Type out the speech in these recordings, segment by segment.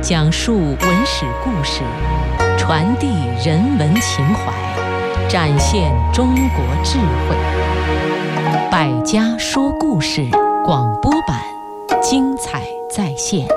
讲述文史故事，传递人文情怀，展现中国智慧。百家说故事广播版，精彩再现。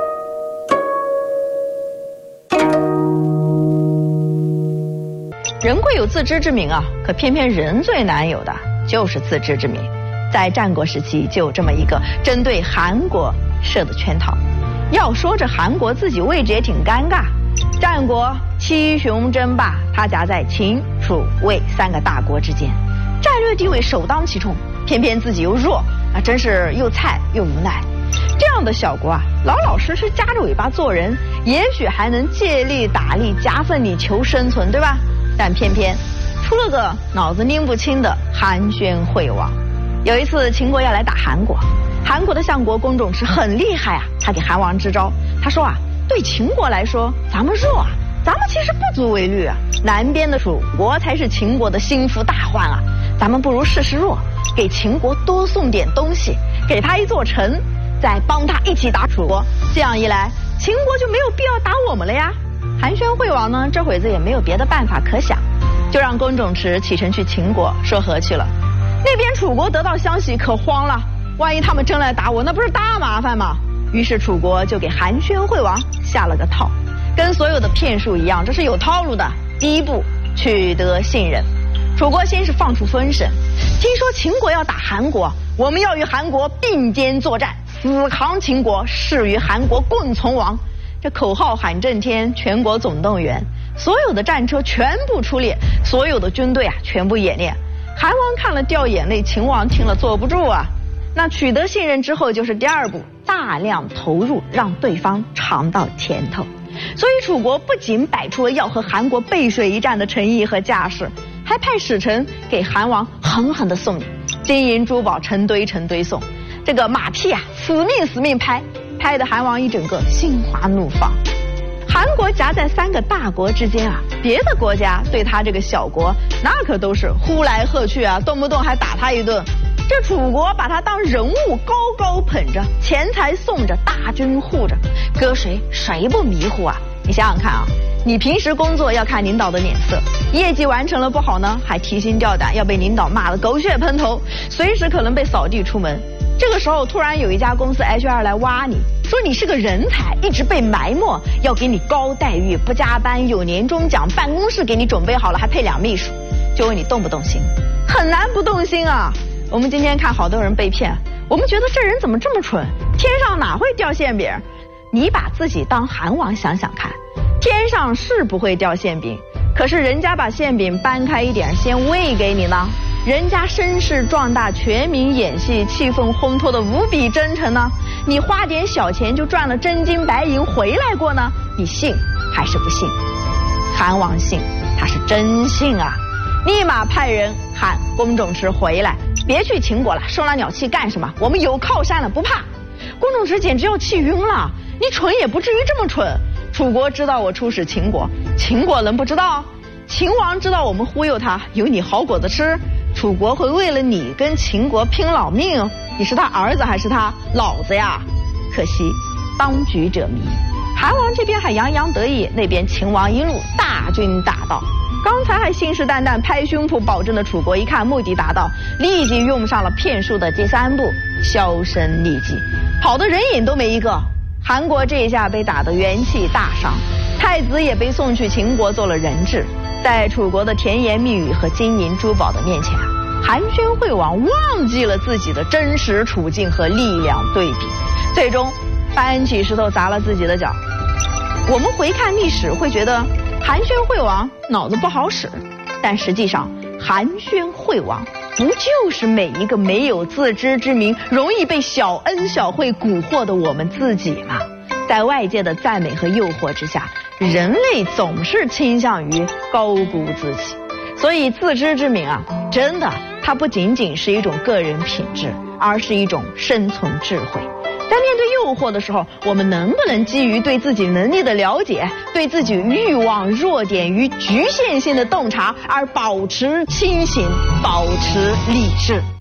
人贵有自知之明啊，可偏偏人最难有的就是自知之明。在战国时期就有这么一个针对韩国设的圈套。要说这韩国自己位置也挺尴尬，战国七雄争霸，它夹在秦、楚、魏三个大国之间，战略地位首当其冲，偏偏自己又弱，那真是又菜又无奈。这样的小国啊，老老实实夹着尾巴做人，也许还能借力打力，夹缝里求生存，对吧？但偏偏出了个脑子拎不清的韩宣惠王。有一次秦国要来打韩国，韩国的相国公仲池很厉害啊，他给韩王支招，他说啊，对秦国来说咱们弱啊，咱们其实不足为虑啊，南边的楚国才是秦国的心腹大患啊，咱们不如示示弱，给秦国多送点东西，给他一座城，再帮他一起打楚国，这样一来秦国就没有必要打我们了呀。韩宣惠王呢，这会子也没有别的办法可想，就让公仲池启程去秦国说和去了。那边楚国得到消息可慌了，万一他们真来打我，那不是大麻烦吗？于是楚国就给韩宣惠王下了个套，跟所有的骗术一样，这是有套路的。第一步，取得信任。楚国先是放出风声，听说秦国要打韩国，我们要与韩国并肩作战，死扛秦国，誓与韩国共存亡。这口号喊震天，全国总动员，所有的战车全部出列，所有的军队啊全部演练。韩王看了掉眼泪，秦王听了坐不住啊。那取得信任之后就是第二步，大量投入，让对方尝到甜头。所以楚国不仅摆出了要和韩国背水一战的诚意和架势，还派使臣给韩王狠狠地送礼，金银珠宝成堆成堆送，这个马屁啊死命拍，拍得韩王一整个心花怒放。韩国夹在三个大国之间啊，别的国家对他这个小国那可都是呼来喝去啊，动不动还打他一顿。这楚国把他当人物高高捧着，钱财送着，大军护着，搁谁不迷糊啊？你想想看啊，你平时工作要看领导的脸色，业绩完成了不好呢，还提心吊胆，要被领导骂得狗血喷头，随时可能被扫地出门。这个时候突然有一家公司 HR 来挖你，说你是个人才，一直被埋没，要给你高待遇，不加班，有年终奖，办公室给你准备好了，还配2秘书，就问你动不动心？很难不动心啊。我们今天看好多人被骗，我们觉得这人怎么这么蠢，天上哪会掉馅饼？你把自己当韩王想想看，天上是不会掉馅饼，可是人家把馅饼搬开一点先喂给你呢，人家声势壮大，全民演戏，气氛烘托的无比真诚呢，你花点小钱就赚了真金白银回来过呢，你信还是不信？韩王信，他是真信啊，立马派人喊公仲池回来，别去秦国了，生了鸟气干什么？我们有靠山了，不怕。公仲池简直要气晕了，你蠢也不至于这么蠢。楚国知道我出使秦国，秦国能不知道？秦王知道我们忽悠他，有你好果子吃，楚国会为了你跟秦国拼老命，你是他儿子还是他老子呀？可惜当局者迷，韩王这边还洋洋得意，那边秦王一路大军大到，刚才还信誓旦旦拍胸脯保证的楚国一看目的达到，立即用上了骗术的第3步，销声匿迹，跑的人影都没一个。韩国这一下被打得元气大伤，太子也被送去秦国做了人质。在楚国的甜言蜜语和金银珠宝的面前，韩宣惠王忘记了自己的真实处境和力量对比，最终搬起石头砸了自己的脚。我们回看历史会觉得韩宣惠王脑子不好使，但实际上韩宣惠王不就是每一个没有自知之明，容易被小恩小惠蛊惑的我们自己吗？在外界的赞美和诱惑之下，人类总是倾向于高估自己，所以自知之明啊，真的它不仅仅是一种个人品质，而是一种生存智慧。在面对诱惑的时候，我们能不能基于对自己能力的了解，对自己欲望弱点与局限性的洞察，而保持清醒，保持理智？